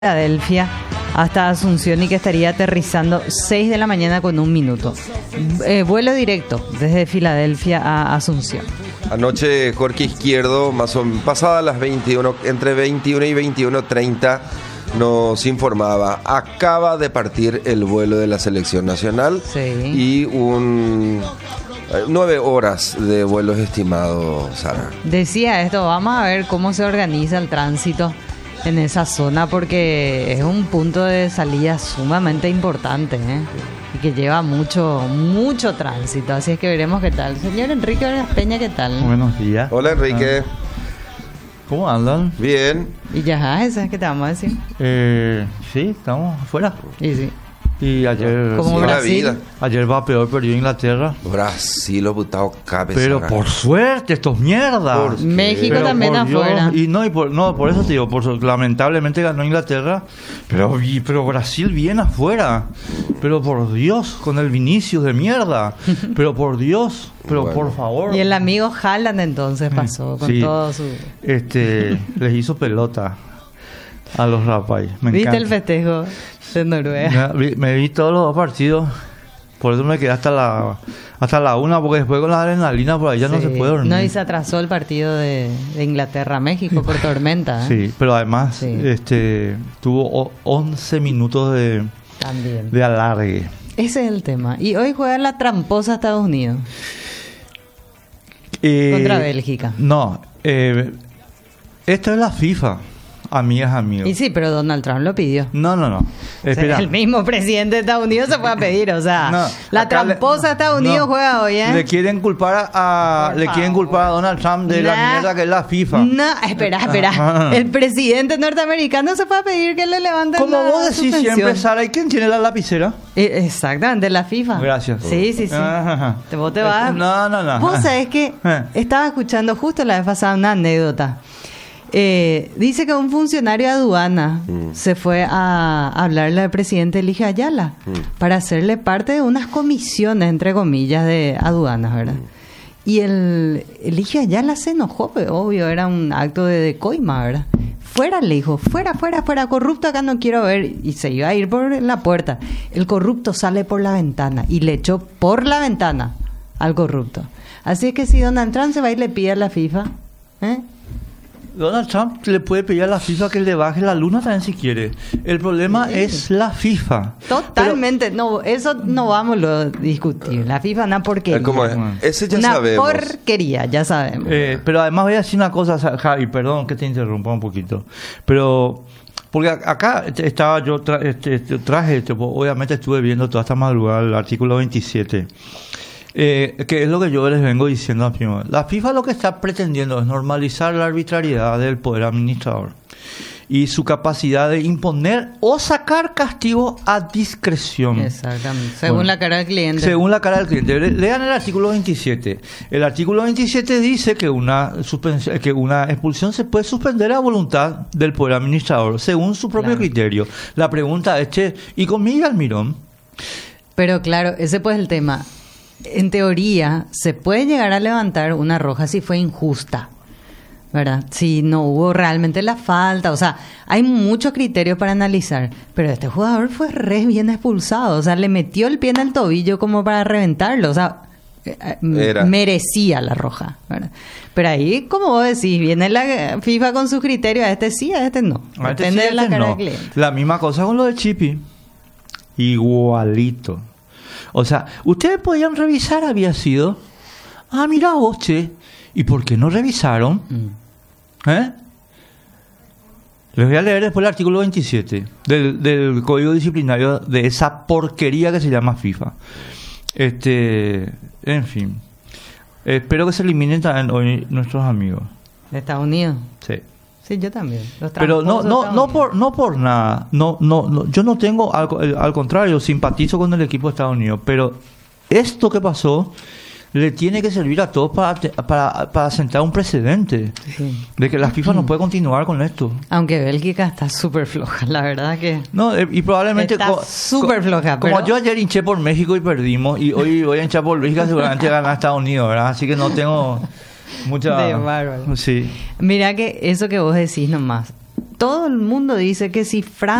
Filadelfia hasta Asunción y que estaría aterrizando 6 de la mañana con 1 minuto. Vuelo directo desde Filadelfia a Asunción. Anoche Jorge Izquierdo, pasadas las 21, entre 21 y 21:30, nos informaba, acaba de partir el vuelo de la selección nacional. Sí. Y 9 horas de vuelos estimados, Sara. Decía esto, vamos a ver cómo se organiza el tránsito en esa zona porque es un punto de salida sumamente importante, y que lleva mucho tránsito, así es que veremos qué tal. Señor Enrique Vargas Peña, ¿qué tal? Buenos días. Hola, Enrique. ¿Cómo andan? Bien. Y ya, ¿sabes qué te vamos a decir? Sí, estamos afuera. Y sí. Y ayer, Como Sí, la Brasil. vida. ayer va peor, perdió Inglaterra. Brasil, lo botado cabeza. Pero por suerte, estos mierdas. Por- México Pero también por Dios, afuera. por eso te digo, lamentablemente ganó Inglaterra, pero Brasil viene afuera. Pero por Dios, con el Vinicius de mierda. Pero por Dios, pero Bueno. por favor. Y el amigo Haaland entonces pasó con Sí. todo su... Les hizo pelota a los rapaz. Me ¿Viste encanta. el festejo de Noruega? Me vi todos los dos partidos. Por eso me quedé hasta la 1, porque después con la adrenalina por ahí ya no Sí. se puede dormir. No, y se atrasó el partido de Inglaterra-México por tormenta. Sí, pero además Sí. tuvo 11 minutos También. de alargue. Ese es el tema. Y hoy juega la tramposa Estados Unidos contra Bélgica. No, esta es la FIFA, amigas, amigos. Y sí, pero Donald Trump lo pidió. No. O sea, Espera. el mismo presidente de Estados Unidos se fue a pedir, o sea, No, la acá tramposa de Estados Unidos no, juega hoy, Le quieren culpar Por le quieren favor. culpar a Donald Trump de la Nah. mierda que es la FIFA. No, espera. Ah. El presidente norteamericano se fue a pedir que le levanten Como la vos decís suspensión. siempre, Sara, ¿y quién tiene la lapicera? Exactamente, la FIFA. Gracias. Sí. Ajá. Vos te vas. No. Vos sabés que estaba escuchando justo la vez pasada una anécdota. Dice que un funcionario de aduana se fue a hablarle al presidente Eligio Ayala para hacerle parte de unas comisiones, entre comillas, de aduanas, ¿verdad? Y el Eligio Ayala se enojó, pues, obvio, era un acto de coima, ¿verdad? Fuera, le dijo, fuera, corrupto acá no quiero ver. Y se iba a ir por la puerta. El corrupto sale por la ventana y le echó por la ventana al corrupto. Así es que si Donald Trump se va y le pide a la FIFA, Donald Trump le puede pedir a la FIFA que le baje la luna también si quiere. El problema Sí. es la FIFA. totalmente, no, eso no vamos a discutir. La FIFA es una porquería. ¿Cómo es? Ese ya una sabemos. porquería, ya sabemos. Pero además voy a decir una cosa, Javi, perdón que te interrumpa un poquito. Pero, porque acá estaba yo, obviamente estuve viendo toda esta madrugada el artículo 27. Que es lo que yo les vengo diciendo a primo. La FIFA lo que está pretendiendo es normalizar la arbitrariedad del poder administrador y su capacidad de imponer o sacar castigo a discreción. Exactamente, según Bueno, la cara del cliente. Según la cara del cliente. Lean el artículo 27. El artículo 27 dice que una expulsión se puede suspender a voluntad del poder administrador, según su propio Claro. criterio. La pregunta es, ¿y con Miguel Almirón? Pero claro, ese pues es el tema. En teoría, se puede llegar a levantar una roja si fue injusta, ¿verdad? Si no hubo realmente la falta, o sea, hay muchos criterios para analizar, pero este jugador fue re bien expulsado, o sea, le metió el pie en el tobillo como para reventarlo, o sea, Era. merecía la roja, ¿verdad? Pero ahí, como vos decís, viene la FIFA con sus criterios, a este sí, a este no, A este depende sí, de la este cara no. del cliente. La misma cosa con lo de Chipi. Igualito. O sea, ustedes podían revisar, había sido. Mira vos, che. ¿Y por qué no revisaron? Les voy a leer después el artículo 27 del Código Disciplinario de esa porquería que se llama FIFA. En fin. Espero que se eliminen también hoy nuestros amigos. De Estados Unidos. Sí. Sí, yo también. Los Pero no tramposos de por nada. No, yo no tengo, al contrario, simpatizo con el equipo de Estados Unidos. Pero esto que pasó le tiene que servir a todos para sentar un precedente Sí. de que la FIFA no puede continuar con esto. Aunque Bélgica está súper floja, la verdad que... No, y probablemente Está súper floja, como pero- yo ayer hinché por México y perdimos, y hoy voy a hinchar por Bélgica, seguramente gana Estados Unidos, ¿verdad? Así que no tengo mucha... De bárbaro. Sí. Mira que eso que vos decís nomás, todo el mundo dice que si Francia